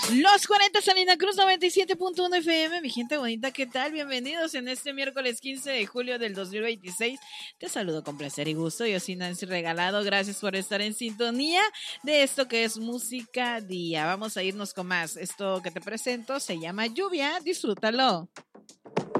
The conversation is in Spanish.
Los 40 Salina Cruz 97.1 FM, mi gente bonita, ¿qué tal? Bienvenidos en este miércoles 15 de julio del 2026. Te saludo con placer y gusto. Yo soy Nancy Regalado. Gracias por estar en sintonía de esto que es Música Día. Vamos a irnos con más. Esto que te presento se llama Lluvia. Disfrútalo.